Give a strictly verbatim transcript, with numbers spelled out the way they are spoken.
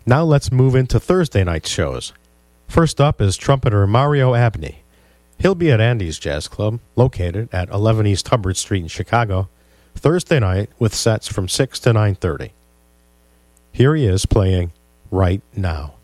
Now let's move into Thursday night shows. First up is trumpeter Mario Abney. He'll be at Andy's Jazz Club, located at eleven East Hubbard Street in Chicago, Thursday night with sets from six to nine thirty. Here he is playing Right Now.